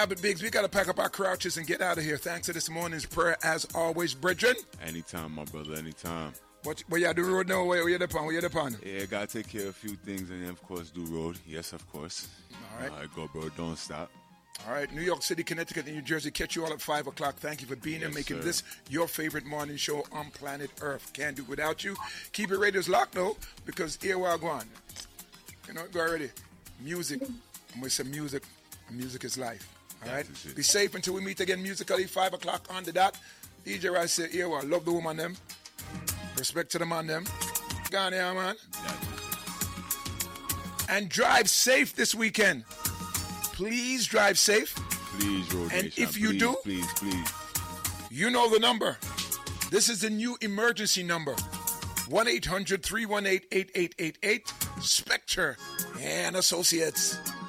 But Biggs, we got to pack up our crouches and get out of here. Thanks to this morning's prayer, as always, brethren. Anytime, my brother, anytime. Where you do road now? Where you depend? Yeah, got to take care of a few things and then, of course, do road. Yes, of course. All right. All right, go, bro. Don't stop. All right, New York City, Connecticut, and New Jersey. Catch you all at 5 o'clock. Thank you for being here, making this your favorite morning show on planet Earth. Can't do without you. Keep your radios locked, though, because here we are going. You know, go already. Music. And with some music, music is life. All right? Be safe until we meet again musically, 5 o'clock on the dot. DJ Rice said, here we are. Love the woman, them. Respect to the man, them. Go on here, man. And drive safe this weekend. Please drive safe. Please, Road And Nation. if you please, do, please. You know the number. This is the new emergency number. 1-800-318-8888. Spectre and Associates.